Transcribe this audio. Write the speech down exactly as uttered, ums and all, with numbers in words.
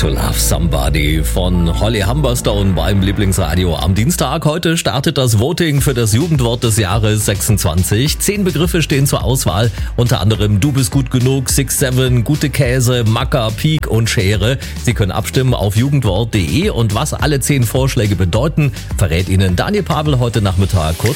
to Love Somebody von Holly Humberstone beim Lieblingsradio am Dienstag. Heute startet das Voting für das Jugendwort des Jahres sechsundzwanzig. Zehn Begriffe stehen zur Auswahl, unter anderem Du bist gut genug, Six Seven, gute Käse, Macker, Peak und Schere. Sie können abstimmen auf jugendwort punkt de und was alle zehn Vorschläge bedeuten, verrät Ihnen Daniel Pavel heute Nachmittag kurz